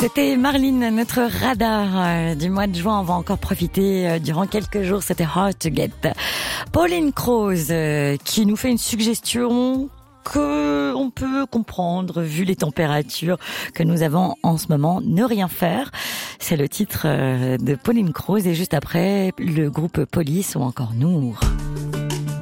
C'était Marline, notre radar du mois de juin. On va encore profiter durant quelques jours. C'était Hard to Get. Pauline Croze qui nous fait une suggestion que on peut comprendre vu les températures que nous avons en ce moment. Ne rien faire. C'est le titre de Pauline Croze et juste après le groupe Police ou encore Nour.